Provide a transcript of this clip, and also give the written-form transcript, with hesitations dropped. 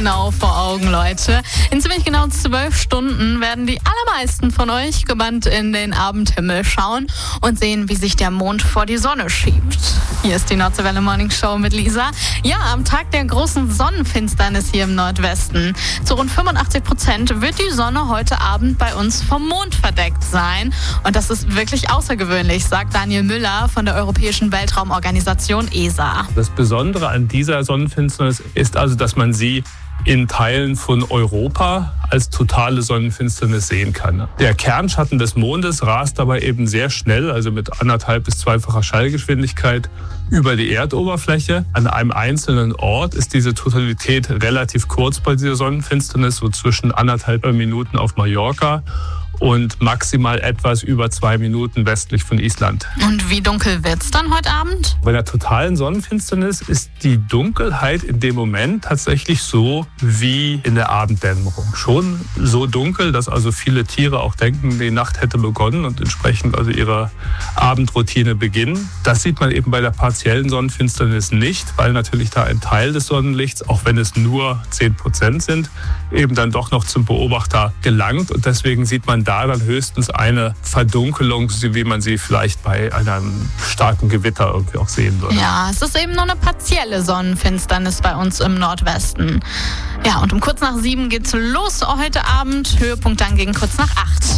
genau vor Augen, Leute. In ziemlich genau 12 Stunden werden die allermeisten von euch gebannt in den Abendhimmel schauen und sehen, wie sich der Mond vor die Sonne schiebt. Hier ist die Nordwelle Morning Show mit Lisa. Ja, am Tag der großen Sonnenfinsternis hier im Nordwesten. Zu rund 85% wird die Sonne heute Abend bei uns vom Mond verdeckt sein. Und das ist wirklich außergewöhnlich, sagt Daniel Müller von der Europäischen Weltraumorganisation ESA. Das Besondere an dieser Sonnenfinsternis ist also, dass man sie in Teilen von Europa als totale Sonnenfinsternis sehen kann. Der Kernschatten des Mondes rast dabei eben sehr schnell, also mit 1,5- bis 2-facher Schallgeschwindigkeit über die Erdoberfläche. An einem einzelnen Ort ist diese Totalität relativ kurz bei dieser Sonnenfinsternis, so zwischen 1,5 Minuten auf Mallorca und maximal etwas über 2 Minuten westlich von Island. Und wie dunkel wird's dann heute Abend? Bei der totalen Sonnenfinsternis ist die Dunkelheit in dem Moment tatsächlich so wie in der Abenddämmerung. Schon so dunkel, dass also viele Tiere auch denken, die Nacht hätte begonnen und entsprechend also ihre Abendroutine beginnen. Das sieht man eben bei der partiellen Sonnenfinsternis nicht, weil natürlich da ein Teil des Sonnenlichts, auch wenn es nur 10% sind, eben dann doch noch zum Beobachter gelangt. Und deswegen sieht man da dann höchstens eine Verdunkelung, wie man sie vielleicht bei einem starken Gewitter irgendwie auch sehen würde. Ja, es ist eben nur eine partielle Sonnenfinsternis bei uns im Nordwesten. Ja, und um kurz nach 7 geht's los heute Abend. Höhepunkt dann gegen kurz nach 8.